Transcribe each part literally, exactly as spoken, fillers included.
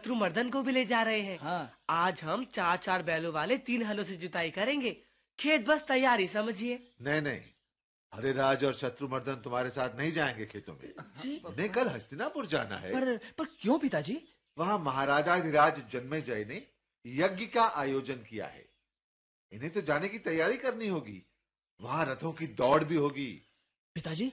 शत्रुमर्दन को भी ले जा रहे हैं। हाँ। आज हम चार चार बैलों वाले तीन हलों से जुताई करेंगे। खेत बस तैयारी समझिए। नहीं नहीं, हरिराज और शत्रुमर्दन तुम्हारे साथ नहीं जाएंगे खेतों में। जी? उन्हें कल हस्तिनापुर जाना है। पर पर क्यों पिताजी? वहां महाराजाधिराज जन्मेजय ने यज्ञ का आयोजन किया है। इन्हें तो जाने की तैयारी करनी होगी। वहां रथों की दौड़ भी होगी। पिताजी,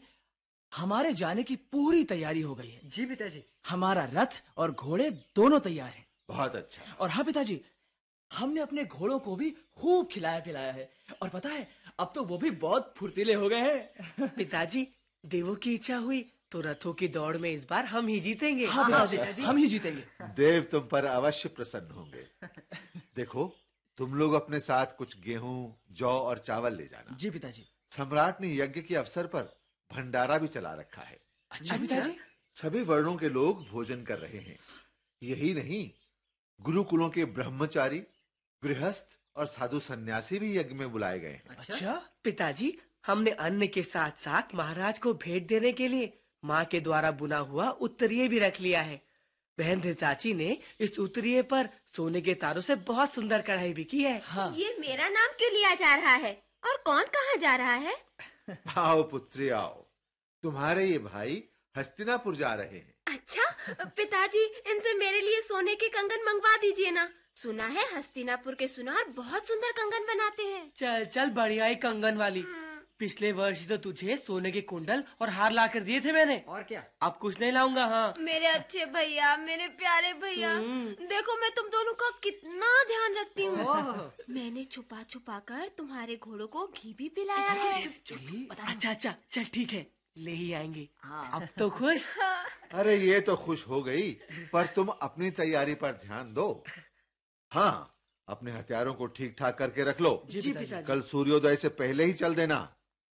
हमारे जाने की पूरी तैयारी हो गई है। जी पिताजी। हमारा रथ और घोड़े दोनों तैयार हैं। बहुत अच्छा। और हाँ पिताजी, हमने अपने घोड़ों को भी खूब खिलाया पिलाया है। और पता है, अब तो वो भी बहुत फुर्तीले हो गए हैं। पिताजी, देवों की इच्छा हुई तो रथों की दौड़ में इस बार हम ही जीतेंगे। हाँ पिताजी, हम ही जीतेंगे। देव तुम पर अवश्य प्रसन्न होंगे। देखो, तुम लोग अपने साथ कुछ गेहूं, जौ और चावल ले जाना। जी पिताजी। सम्राट ने यज्ञ के अवसर पर भंडारा भी चला रखा है। अच्छा पिताजी। सभी वर्णों के लोग भोजन कर रहे हैं। यही नहीं, गुरुकुलों के ब्रह्मचारी, गृहस्थ और साधु सन्यासी भी यज्ञ में बुलाए गए हैं। अच्छा पिताजी, हमने अन्न के साथ साथ महाराज को भेंट देने के लिए माँ के द्वारा बुना हुआ उत्तरीय भी रख लिया है। बहन धृताची ने इस उत्तरीय पर सोने के तारों से बहुत सुंदर कढ़ाई भी की है। हाँ। ये मेरा नाम क्यों लिया जा रहा है और कौन कहाँ जा रहा है? आओ पुत्री आओ, तुम्हारे ये भाई हस्तिनापुर जा रहे हैं। अच्छा पिताजी, इनसे मेरे लिए सोने के कंगन मंगवा दीजिए ना। सुना है हस्तिनापुर के सुनार बहुत सुंदर कंगन बनाते हैं। चल चल, बढ़िया ही कंगन वाली। पिछले वर्ष तो तुझे सोने के कुंडल और हार ला कर दिए थे मैंने। और क्या, अब कुछ नहीं लाऊंगा। हाँ मेरे अच्छे भैया, मेरे प्यारे भैया, देखो मैं तुम दोनों का कितना ध्यान रखती हूँ। मैंने छुपा छुपा कर तुम्हारे घोड़ों को घी भी पिलाया है। अच्छा अच्छा, चल ठीक है, ले ही आएंगे। अब तो खुश। अरे ये तो खुश हो गई, पर तुम अपनी तैयारी पर ध्यान दो। हाँ, अपने हथियारों को ठीक ठाक करके रख लो। जी पिताजी। कल सूर्योदय से पहले ही चल देना।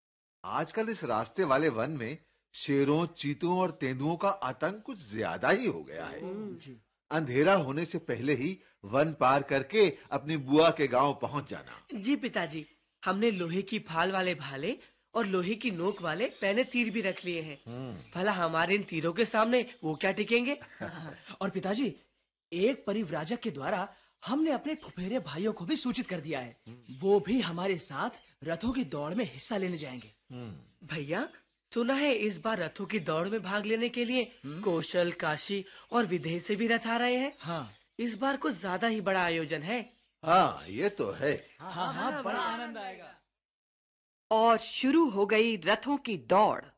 आजकल इस रास्ते वाले वन में शेरों, चीतों और तेंदुओं का आतंक कुछ ज्यादा ही हो गया है। अंधेरा होने से पहले ही वन पार करके अपनी बुआ के गांव पहुंच जाना। जी पिताजी, हमने लोहे की फाल वाले भाले और लोहे की नोक वाले पैने तीर भी रख लिए हैं। भला हमारे इन तीरों के सामने वो क्या टिकेंगे। और पिताजी, एक परिव्राजक के द्वारा हमने अपने फुफेरे भाइयों को भी सूचित कर दिया है। वो भी हमारे साथ रथों की दौड़ में हिस्सा लेने जाएंगे। भैया, सुना है इस बार रथों की दौड़ में भाग लेने के लिए कौशल, काशी और विदेह से भी रथ आ रहे हैं। हाँ। इस बार कुछ ज्यादा ही बड़ा आयोजन है। हाँ ये तो है। हाँ हाँ, बड़ा आनंद आएगा। और शुरू हो गई रथों की दौड़।